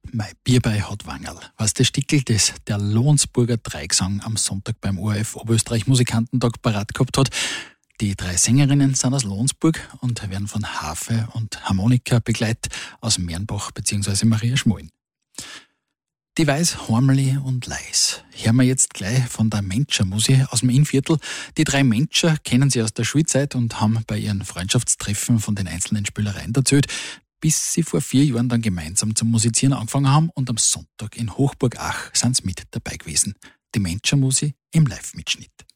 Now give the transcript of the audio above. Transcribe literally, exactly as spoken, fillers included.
Mein Bierbei hat Wangerl. Was der Stickel, das der Lohnsburger Dreigesang am Sonntag beim O R F Oberösterreich Musikantentag parat gehabt hat. Die drei Sängerinnen sind aus Lohnsburg und werden von Harfe und Harmonika begleitet aus Mernbach bzw. Maria Schmolln. Die weiß Hormli und Leis. Hören wir jetzt gleich von der Menscher-Musik aus dem Innviertel. Die drei Menscher kennen sie aus der Schulzeit und haben bei ihren Freundschaftstreffen von den einzelnen Spielereien erzählt, bis sie vor vier Jahren dann gemeinsam zum Musizieren angefangen haben und am Sonntag in Hochburg-Ach sind sie mit dabei gewesen. Die Menscher-Musik im Live-Mitschnitt.